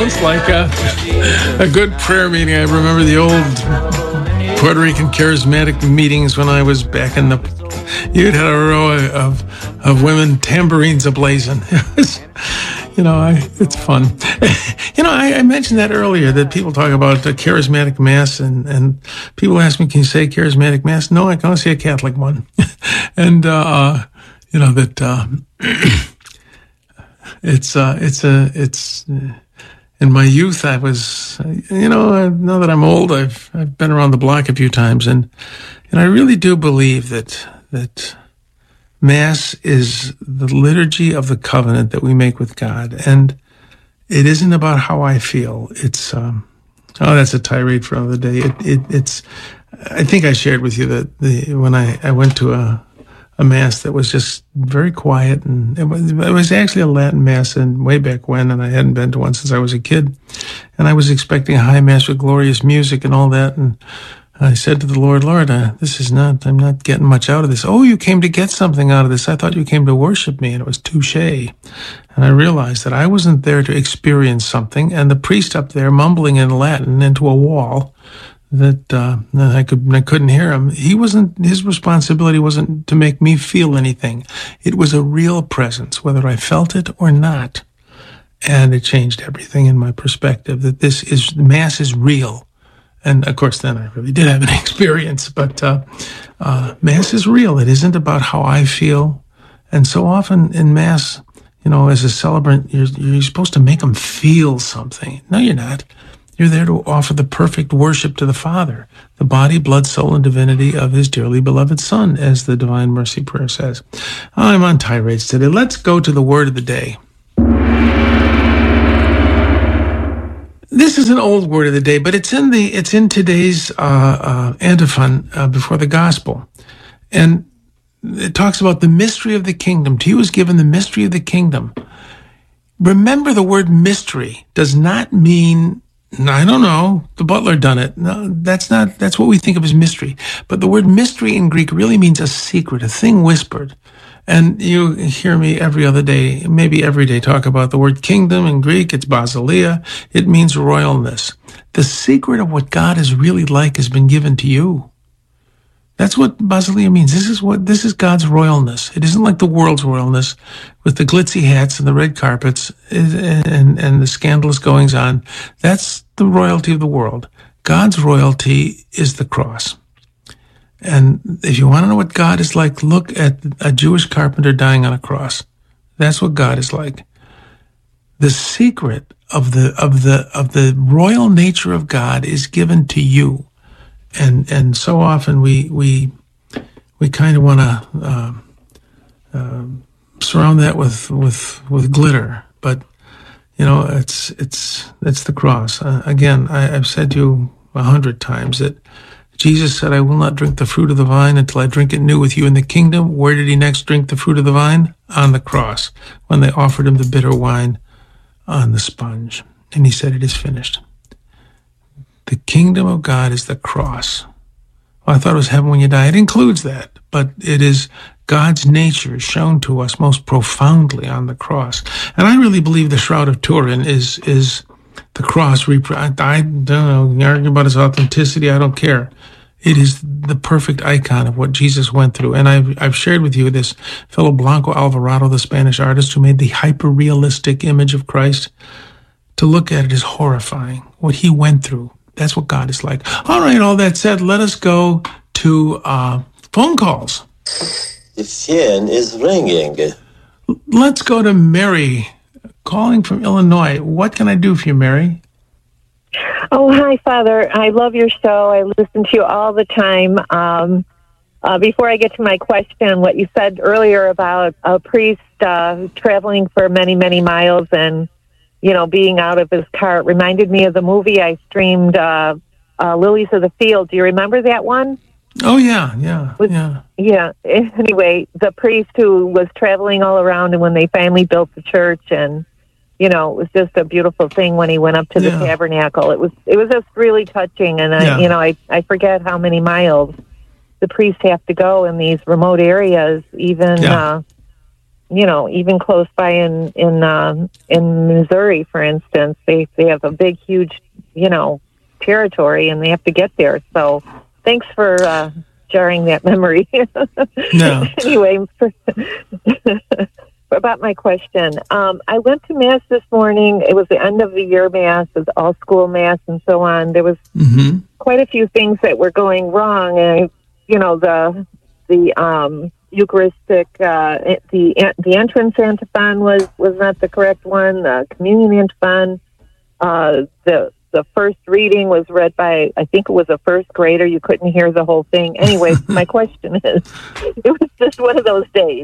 sounds like a good prayer meeting. I remember the old Puerto Rican charismatic meetings when I was back in the... You'd had a row of women, tambourines ablazing. It's fun. I mentioned that earlier, that people talk about the charismatic mass, and people ask me, can you say charismatic mass? No, I can only say a Catholic one. And, it's in my youth, I was, now that I'm old, I've been around the block a few times, and I really do believe that Mass is the liturgy of the covenant that we make with God, and it isn't about how I feel. It's that's a tirade for another day. It's I think I shared with you that when I went to a Mass that was just very quiet, and it was actually a Latin Mass, and way back when, and I hadn't been to one since I was a kid, and I was expecting a high Mass with glorious music and all that, and I said to the Lord, I'm not getting much out of this. Oh, you came to get something out of this. I thought you came to worship me, and it was touché. And I realized that I wasn't there to experience something, and the priest up there mumbling in Latin into a wall that I couldn't hear him. His responsibility wasn't to make me feel anything. It was a real presence, whether I felt it or not. And it changed everything in my perspective, that Mass is real. And of course, then I really did have an experience, but Mass is real. It isn't about how I feel. And so often in Mass, as a celebrant, you're supposed to make them feel something. No, you're not. You're there to offer the perfect worship to the Father, the body, blood, soul, and divinity of his dearly beloved Son, as the Divine Mercy Prayer says. I'm on tirades today. Let's go to the word of the day. This is an old word of the day, but it's in today's antiphon before the gospel. And it talks about the mystery of the kingdom. To you is given the mystery of the kingdom. Remember, the word mystery does not mean, I don't know, the butler done it. No, that's what we think of as mystery. But the word mystery in Greek really means a secret, a thing whispered. And you hear me every other day, maybe every day, talk about the word kingdom in Greek. It's basileia. It means royalness. The secret of what God is really like has been given to you. That's what basileia means. This is God's royalness. It isn't like the world's royalness with the glitzy hats and the red carpets and the scandalous goings on. That's the royalty of the world. God's royalty is the cross. And if you want to know what God is like, look at a Jewish carpenter dying on a cross. That's what God is like. The secret of the royal nature of God is given to you. And so often we kind of want to surround that with glitter, but it's the cross. Again, I've said to you 100 times that Jesus said, I will not drink the fruit of the vine until I drink it new with you in the kingdom. Where did he next drink the fruit of the vine? On the cross, when they offered him the bitter wine on the sponge. And he said, it is finished. The kingdom of God is the cross. Well, I thought it was heaven when you die. It includes that, but it is God's nature shown to us most profoundly on the cross. And I really believe the Shroud of Turin is the cross. I don't know, you argue about its authenticity, I don't care. It is the perfect icon of what Jesus went through. And I've shared with you this fellow Blanco Alvarado, the Spanish artist who made the hyper-realistic image of Christ. To look at it is horrifying. What he went through. That's what God is like. All right, all that said, let us go to phone calls. The phone is ringing. Let's go to Mary, calling from Illinois. What can I do for you, Mary? Oh, hi, Father. I love your show. I listen to you all the time. Before I get to my question, what you said earlier about a priest traveling for many, many miles and, being out of his car, it reminded me of the movie I streamed, Lilies of the Field. Do you remember that one? Oh, yeah. Yeah. Anyway, the priest who was traveling all around, and when they finally built the church, and it was just a beautiful thing when he went up to the tabernacle. It was just really touching, and I forget how many miles the priests have to go in these remote areas, even even close by in Missouri, for instance, they have a big, huge, territory, and they have to get there. So thanks for jarring that memory. No. Anyway, about my question, I went to Mass this morning. It was the end of the year Mass, it was all school Mass and so on. There was quite a few things that were going wrong, and the Eucharistic, the entrance antiphon was not the correct one. The communion antiphon, the first reading was read by, I think it was a first grader. You couldn't hear the whole thing. Anyway, my question is, it was just one of those days.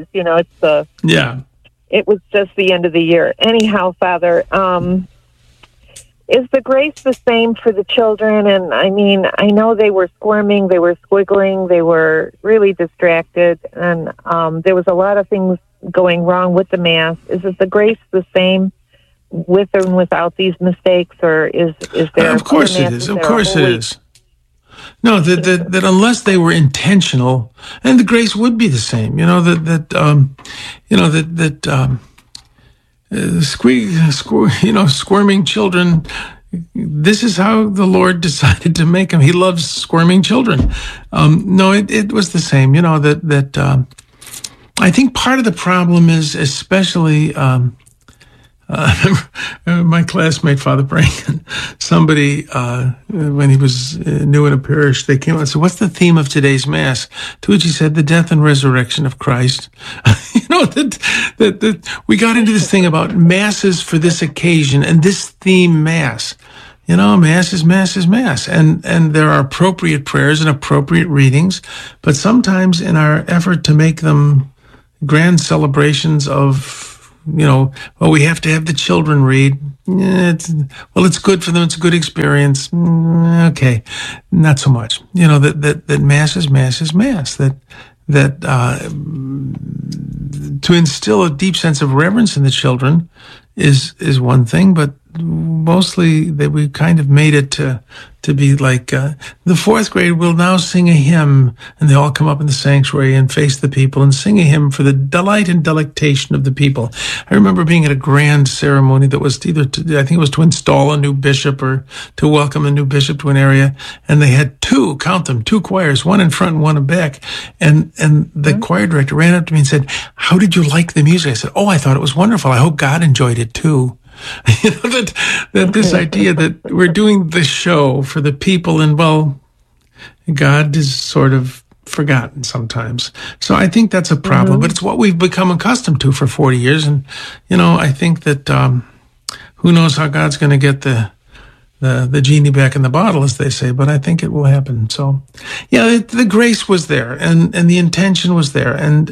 It was just the end of the year. Anyhow, Father, is the grace the same for the children? And I know they were squirming, they were squiggling, they were really distracted, and there was a lot of things going wrong with the Mass. Is the grace the same with and without these mistakes, or is there? Of course it is. Of course it is. No, that unless they were intentional, and the grace would be the same. Squirming children. This is how the Lord decided to make them. He loves squirming children. No, it was the same. I think part of the problem is especially. My classmate, Father Branken, somebody, when he was new in a parish, they came out and said, "What's the theme of today's Mass?" To which he said, "The death and resurrection of Christ." that we got into this thing about Masses for this occasion and this theme Mass. Mass is Mass is Mass. And there are appropriate prayers and appropriate readings, but sometimes in our effort to make them grand celebrations of we have to have the children read. It's good for them. It's a good experience. Okay, not so much. That Mass is Mass is Mass. That to instill a deep sense of reverence in the children is one thing, but mostly that we kind of made it to be like the fourth grade will now sing a hymn, and they all come up in the sanctuary and face the people and sing a hymn for the delight and delectation of the people. I remember being at a grand ceremony that was I think it was to install a new bishop or to welcome a new bishop to an area, and they had two choirs, one in front and one in back, and the choir director ran up to me and said, "How did you like the music?" I said, "Oh, I thought it was wonderful. I hope God enjoyed it too." That this idea that we're doing the show for the people, and God is sort of forgotten sometimes. So I think that's a problem, but it's what we've become accustomed to for 40 years. And, I think that who knows how God's going to get the genie back in the bottle, as they say, but I think it will happen. So, the grace was there, and the intention was there, and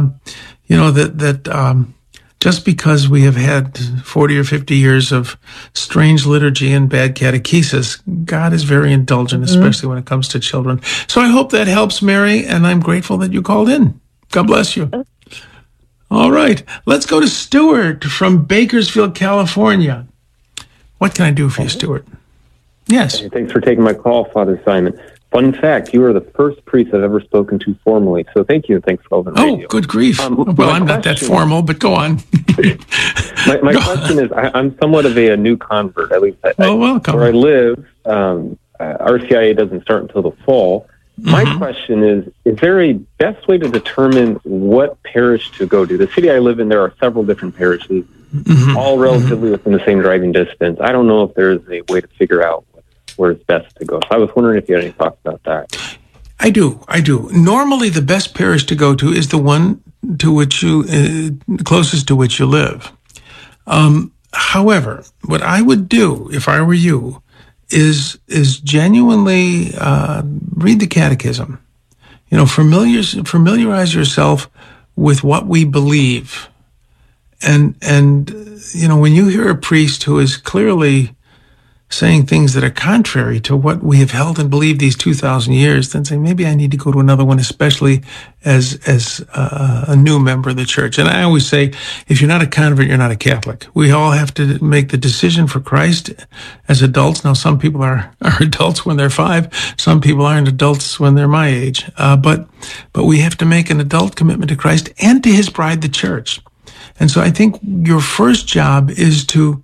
just because we have had 40 or 50 years of strange liturgy and bad catechesis, God is very indulgent, especially when it comes to children. So I hope that helps, Mary, and I'm grateful that you called in. God bless you. All right, let's go to Stuart from Bakersfield, California. What can I do for you, Stuart? Yes. Hey, thanks for taking my call, Father Simon. Fun fact, you are the first priest I've ever spoken to formally, so thank you and thanks for Relevant Radio. Oh, good grief. I'm not that formal, but go on. my question is, I'm somewhat of a new convert, at least welcome. Where I live, RCIA doesn't start until the fall. My question is there a best way to determine what parish to go to? The city I live in, there are several different parishes, all relatively within the same driving distance. I don't know if there's a way to figure out where it's best to go. So I was wondering if you had any thoughts about that. I do. Normally, the best parish to go to is the one to which closest to which you live. However, what I would do if I were you is genuinely read the Catechism. Familiarize yourself with what we believe, and when you hear a priest who is clearly saying things that are contrary to what we have held and believed these 2,000 years, then say, maybe I need to go to another one, especially as a new member of the church. And I always say, if you're not a convert, you're not a Catholic. We all have to make the decision for Christ as adults. Now, some people are adults when they're 5. Some people aren't adults when they're my age. But we have to make an adult commitment to Christ and to his bride, the church. And so I think your first job is to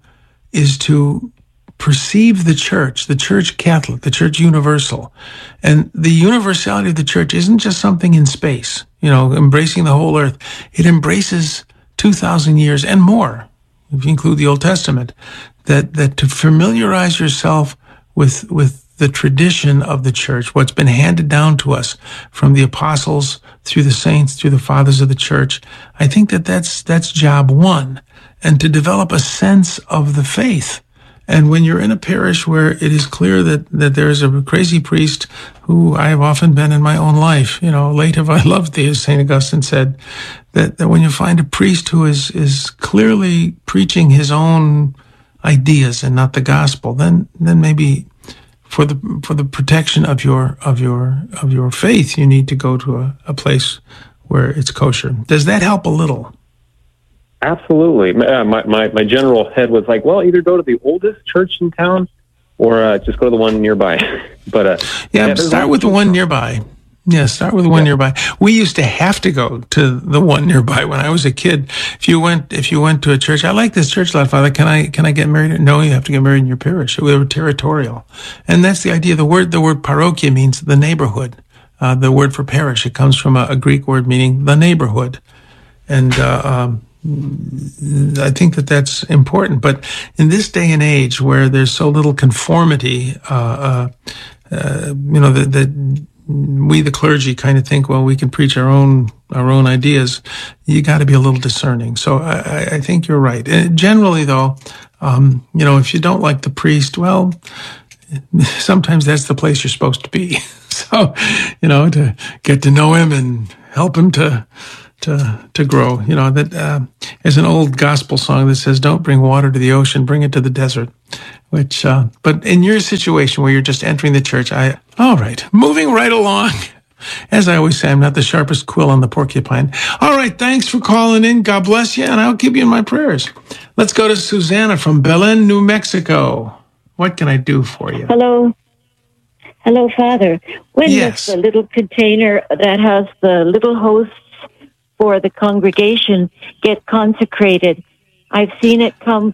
perceive the Church Catholic, the Church Universal. And the universality of the Church isn't just something in space, embracing the whole earth. It embraces 2,000 years and more, if you include the Old Testament, that to familiarize yourself with the tradition of the Church, what's been handed down to us from the apostles, through the saints, through the fathers of the Church. I think that's job one. And to develop a sense of the faith. And when you're in a parish where it is clear that there's a crazy priest, who I have often been in my own life, late have I loved thee, as St. Augustine said, that when you find a priest who is clearly preaching his own ideas and not the gospel, then maybe for the protection of your faith, you need to go to a place where it's kosher. Does that help a little? Absolutely. My general head was like, well, either go to the oldest church in town or just go to the one nearby. But start with the one nearby. Yeah, start with the one nearby. We used to have to go to the one nearby when I was a kid. If you went to a church, I like this church a lot, Father. Can I get married? No, you have to get married in your parish. We were territorial, and that's the idea. The word parochia means the neighborhood. The word for parish, it comes from a Greek word meaning the neighborhood, and I think that's important. But in this day and age where there's so little conformity, we, the clergy, kind of think, well, we can preach our own ideas. You got to be a little discerning. So I think you're right. And generally, though, if you don't like the priest, well, sometimes that's the place you're supposed to be. So, to get to know him and help him to grow. There's an old gospel song that says, "Don't bring water to the ocean, bring it to the desert." But in your situation where you're just entering the church, all right, moving right along. As I always say, I'm not the sharpest quill on the porcupine. All right, thanks for calling in. God bless you, and I'll keep you in my prayers. Let's go to Susanna from Belen, New Mexico. What can I do for you? Hello, Father. When does the little container that has the little hosts for the congregation get consecrated? I've seen it come